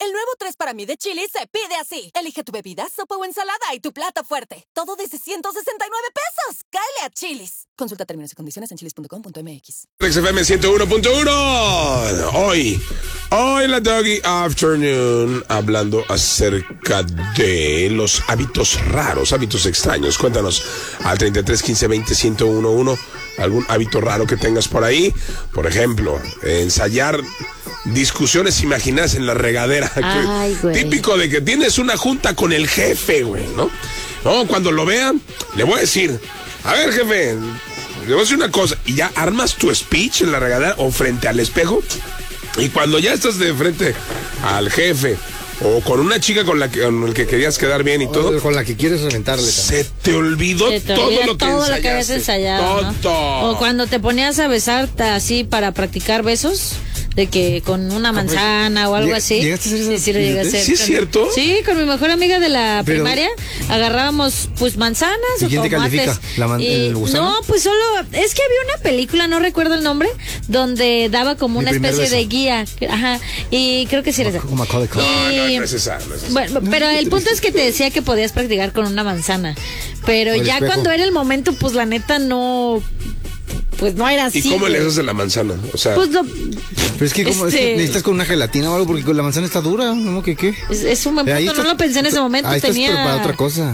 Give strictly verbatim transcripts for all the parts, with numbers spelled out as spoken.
El nuevo tres para mí de Chili's se pide así. Elige tu bebida, sopa o ensalada y tu plato fuerte. Todo desde ciento sesenta y nueve pesos. Cáele a Chili's. Consulta términos y condiciones en chilis punto com punto m x. X F M ciento uno punto uno. Hoy, hoy la Doggy Afternoon, hablando acerca de los hábitos raros, hábitos extraños. Cuéntanos al treinta y tres, quince, veinte, ciento uno, uno algún hábito raro que tengas por ahí. Por ejemplo, ensayar discusiones imaginadas en la regadera. Ay, güey. Típico de que tienes una junta con el jefe, güey, ¿no? No, cuando lo vean, le voy a decir, a ver, jefe, le voy a decir una cosa, y ya armas tu speech en la regadera o frente al espejo, y cuando ya estás de frente al jefe, o con una chica con la que, con el que querías quedar bien y todo, con la que quieres reventarle también. Se te olvidó Se te todo olvida lo que todo lo que habías ensayaste. ensayado, ¿no? Todo. O cuando te ponías a besarte así para practicar besos, de que con una manzana o algo así. ¿Llegaste a hacer eso? Sí, sí, lo llegué a hacer. ¿Sí es Con- cierto? Sí, con mi mejor amiga de la Pero- primaria agarrábamos pues manzanas ¿Y o quién te tomates. califica? ¿La man- Y- el gusano? No, pues solo, es que había una película, no recuerdo el nombre, donde daba como Mi una primer especie de beso. guía. Ajá, y creo que sí era esa. Como Macaulay Culkin. No, no, Y- no es esa, no es esa. Bueno, pero el punto es que te decía que podías practicar con una manzana. Pero O el ya espejo. cuando era el momento, pues la neta no. Pues no era así. ¿Y cómo le güey. haces de la manzana? O sea, Pues lo- Pero es que, como, es que Este- necesitas con una gelatina o algo, porque con la manzana está dura, ¿no? ¿Qué qué? es, es un buen Eh, ahí punto. No estás- lo pensé en ese momento. Ahí estás, Tenía. pero para otra cosa.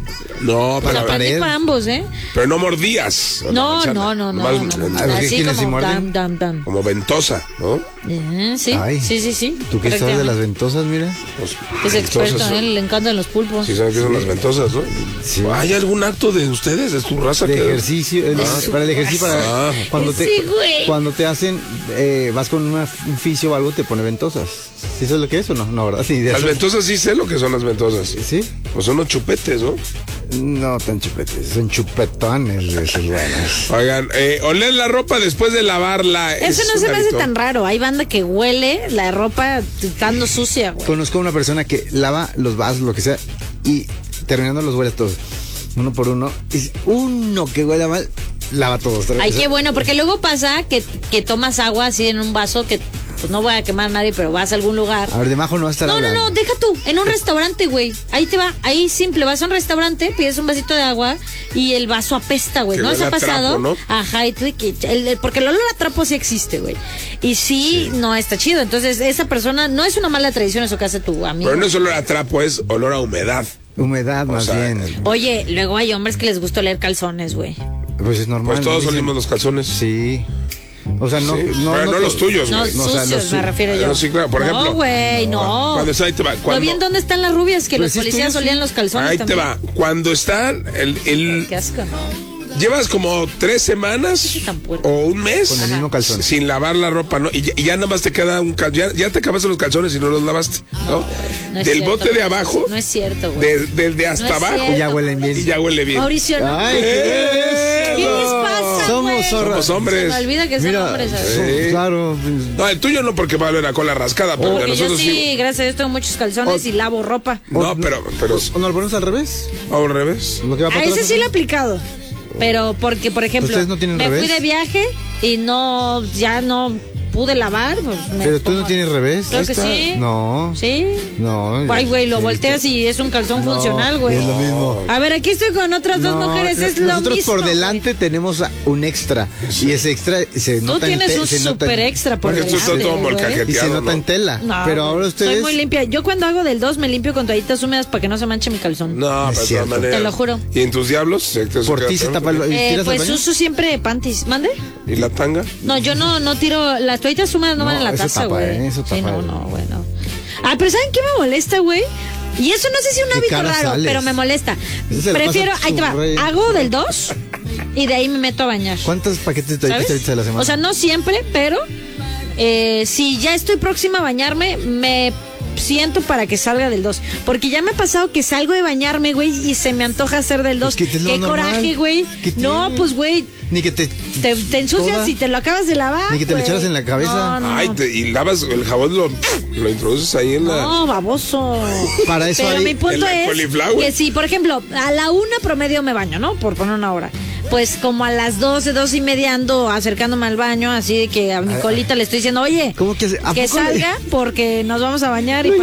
no, Pues para, aprendí pared. para ambos, ¿eh? pero no mordías. la No, manzana. no, no, no, Nomás, no, no. Ah, ¿es que Así quienes sí como muerden? dam, dam, dam. Como ventosa, ¿no? Eh, sí, Ay. sí, sí, sí. ¿Tú qué sabes de las Prácticamente. ventosas, mira? Pues, Es experto, ventosas, ¿eh? Le encantan los pulpos. Sí, saben que son las ventosas, ¿no? Sí. ¿Hay algún acto de ustedes, de tu raza? De que ejercicio, el- para el ejercicio, para Ah. cuando te, Sí, güey. cuando te hacen, eh, vas con una- un fisio o algo, te pone ventosas. ¿Sí sabes lo que es o no? No, ¿verdad? Sí, de Las eso- ventosas sí sé lo que son las ventosas. ¿Sí? Pues son unos chupetes, ¿no? No tan chupetes, son chupetones de esos buenos. Oigan, eh, oler la ropa después de lavarla. Eso es no un se me hace hábito. tan raro. Hay banda que huele la ropa estando sucia, güey. Conozco a una persona que lava los vasos, lo que sea, y terminando los huele todos, uno por uno. Y uno que huele mal, lava todos. Ay, qué bueno, porque luego pasa que, que tomas agua así en un vaso que pues no voy a quemar a nadie, pero vas a algún lugar. A ver, debajo no va a estar No, no, hablando. no, deja tú, en un restaurante, güey. Ahí te va, ahí simple, vas a un restaurante, pides un vasito de agua y el vaso apesta, güey. Que ¿No les huele ha a trapo, pasado? ¿no? Ajá, y tú, que- el- el- porque el olor a trapo sí existe, güey. Y sí, no está chido. Entonces, esa persona no es una mala tradición eso que hace tu amigo. Pero no es olor a trapo, es olor a humedad. Humedad, más sea, bien. Oye, luego hay hombres que les gusta oler calzones, güey. Pues es normal. Pues todos dicen- olimos los calzones. Sí. O sea, no. Sí, no, pero no to- los tuyos, No, güey. No, o sea, sucios, los me su- refiero yo. No, sí, claro, por ejemplo. No, güey, no. Cuando está, ahí te va. ¿No Cuando, bien dónde están las rubias que Pues los sí, policías tuyos, olían sí. los calzones ahí también? te va. Cuando está el, el Qué asco, ¿no? llevas como tres semanas tan puerco. o un mes Con el mismo calzón. sin lavar la ropa, ¿no? Y, ya- y ya nada más te queda un cal- ya, ya te acabaste los calzones y no los lavaste, ¿no? No es Del cierto, bote de güey. abajo, No es cierto, güey. de- del de hasta No es abajo, cierto. Y ya huelen bien. y ya huele bien. Mauricio, no. Ay, ¡Eh! ¿Qué les pasa, Somos güey? zorras. Somos hombres. Se me olvida que son Mira, hombres. ¿sabes? so- Sí. claro. No, el tuyo no porque va a oler a cola rascada, pero el de Porque yo nosotros sí, sí. gracias a Dios tengo muchos calzones y lavo ropa. No, pero, pero ¿O no lo ponemos al revés? al revés. Lo que va A para ese atrás, sí ¿no? lo he aplicado. Pero porque, por ejemplo, ¿Ustedes no tienen me fui revés? de viaje y no, ya no pude lavar. Pues me Pero tú pongo- no tienes revés. Creo Ahí que está. sí. No. Sí. No. Ay, güey, lo sí, volteas sí. y es un calzón No, funcional, güey. es lo mismo. A ver, aquí estoy con otras dos No, mujeres, es lo nosotros mismo. por güey. delante tenemos a- un extra. Y ese extra se Tú nota en tienes te- un se nota en- super extra por Porque tú estás delante, todo güey. molcajeteado. Y se nota ¿no? en tela. No, pero ahora güey, ustedes. Soy muy limpia. Yo cuando hago del dos me limpio con toallitas húmedas para que no se manche mi calzón. No, No es pero de cierto. todas maneras. Te lo juro. ¿Y en tus diablos? ¿Se te- Por se ti queda se peor? tapa el. Eh, ¿Tiras al pues baño? uso siempre panties. ¿Mande? ¿Y la tanga? No, yo no, no tiro. Las toallitas húmedas no, No, van en la eso taza, tapa, güey. eh, eso Sí, tapa, no, eh. no, güey, no. Ah, pero ¿saben qué me molesta, güey? Y eso no sé si es un ¿Qué hábito cara raro, sales? pero me molesta. Eso se lo Prefiero, pasa a ahí te va, tu rey. hago del dos y de ahí me meto a bañar. ¿Cuántos paquetes de toallitas ¿Sabes? ahorita de la semana? O sea, no siempre, pero eh, si ya estoy próxima a bañarme, me siento para que salga del dos. Porque ya me ha pasado que salgo de bañarme, güey, y se me antoja hacer del dos. Pues que te lo Qué normal. coraje, güey. ¿Qué No, tiene? pues, güey, Ni que te. te, te ensucias toda- y te lo acabas de lavar. Ni que te lo güey. echaras en la cabeza. No, no, Ay, no. te- y lavas el jabón, lo, lo introduces ahí en la. No, baboso. Para eso Pero hay- mi en punto la es cauliflower. que si, por ejemplo, a la una promedio me baño, ¿no? Por poner una hora. Pues como a las doce, doce y media ando acercándome al baño, así de que a mi colita le estoy diciendo, oye, ¿Cómo que hace- a que poco le- salga porque nos vamos a bañar y